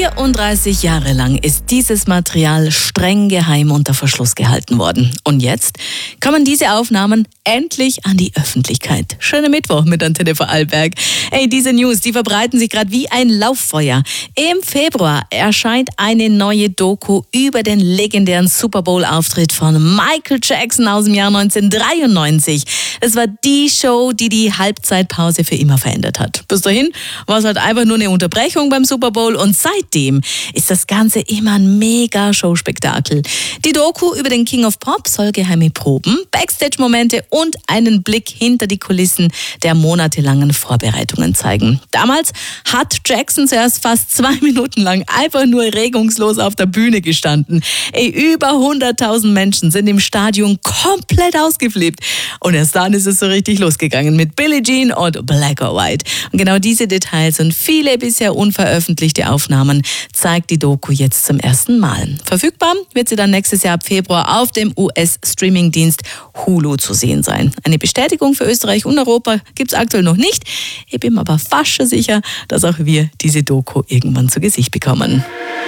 34 Jahre lang ist dieses Material streng geheim unter Verschluss gehalten worden. Und jetzt kommen diese Aufnahmen endlich an die Öffentlichkeit. Schöner Mittwoch mit Antenne Vorarlberg. Diese News, die verbreiten sich gerade wie ein Lauffeuer. Im Februar erscheint eine neue Doku über den legendären Super Bowl-Auftritt von Michael Jackson aus dem Jahr 1993. Es war die Show, die die Halbzeitpause für immer verändert hat. Bis dahin war es halt einfach nur eine Unterbrechung beim Super Bowl und seitdem ist das Ganze immer ein mega Showspektakel. Die Doku über den King of Pop soll geheime Proben, Backstage-Momente und einen Blick hinter die Kulissen der monatelangen Vorbereitungen zeigen. Damals hat Jackson zuerst fast 2 Minuten lang einfach nur regungslos auf der Bühne gestanden. Über 100.000 Menschen sind im Stadion komplett ausgeflippt. Und erst dann ist es so richtig losgegangen mit Billie Jean und Black or White. Und genau diese Details und viele bisher unveröffentlichte Aufnahmen zeigt die Doku jetzt zum ersten Mal. Verfügbar wird sie dann nächstes Jahr ab Februar auf dem US-Streaming-Dienst Hulu zu sehen sein. Eine Bestätigung für Österreich und Europa gibt es aktuell noch nicht. Ich bin mir aber fast schon sicher, dass auch wir diese Doku irgendwann zu Gesicht bekommen.